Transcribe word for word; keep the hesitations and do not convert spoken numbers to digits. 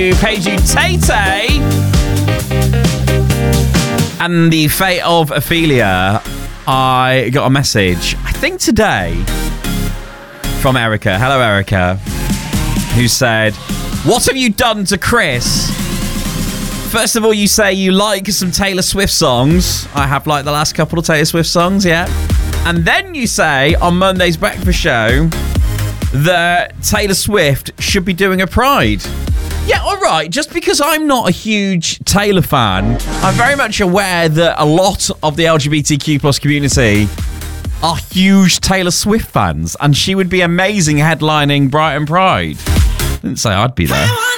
Peju Tate and the fate of Ophelia. I got a message, I think today, from Erica. Hello, Erica. Who said, what have you done to Chris? First of all, you say you like some Taylor Swift songs. I have liked the last couple of Taylor Swift songs, yeah. And then you say on Monday's breakfast show that Taylor Swift should be doing a Pride. Yeah, all right. Just because I'm not a huge Taylor fan, I'm very much aware that a lot of the L G B T Q plus community are huge Taylor Swift fans, and she would be amazing headlining Brighton Pride. Didn't say I'd be there.